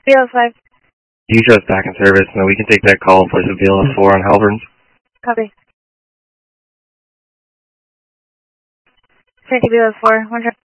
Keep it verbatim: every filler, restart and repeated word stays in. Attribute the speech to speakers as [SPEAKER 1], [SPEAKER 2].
[SPEAKER 1] B L S five.
[SPEAKER 2] You show us back in service, and then we can take that call in place of B L S four on Halverns.
[SPEAKER 1] Copy. Thank you, B L S four. One